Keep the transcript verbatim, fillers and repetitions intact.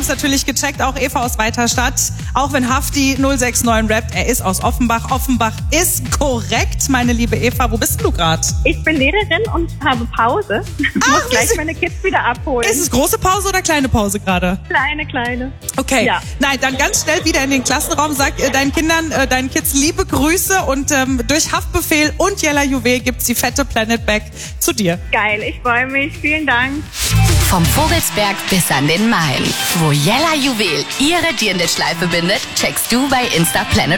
haben es natürlich gecheckt, auch Eva aus Weiterstadt. Auch wenn Hafti null sechs neun rappt, er ist aus Offenbach. Offenbach ist korrekt, meine liebe Eva. Wo bist du gerade? Ich bin Lehrerin und habe Pause. Ich Ach, muss gleich ist, meine Kids wieder abholen. Ist es große Pause oder kleine Pause gerade? Kleine, kleine. Okay, ja. Nein, dann ganz schnell wieder in den Klassenraum. Sag äh, deinen Kindern, äh, deinen Kids liebe Grüße und ähm, durch Haftbefehl und Jella Juwel gibt's die fette Planet Bag zu dir. Geil, ich freue mich. Vielen Dank. Vom Vogelsberg bis an den Main. Wo Jella Juwel ihre Dirndl-Schleife bindet, checkst du bei Insta Planet